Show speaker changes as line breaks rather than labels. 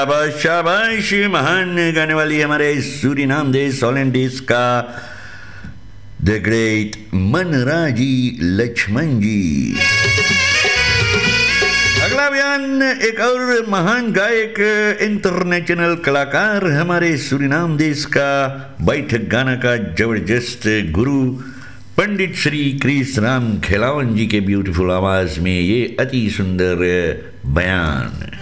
शाबाश शाबाश, महान गाने वाली हमारे सूरीनाम देश सोलन देश का द ग्रेट मनराजी लक्ष्मण जी। अगला बयान एक और महान गायक, इंटरनेशनल कलाकार, हमारे सूरीनाम देश का बैठक गाना का जबरदस्त गुरु पंडित श्री क्रिस राम खेलावन जी के ब्यूटीफुल आवाज में ये अति सुंदर बयान।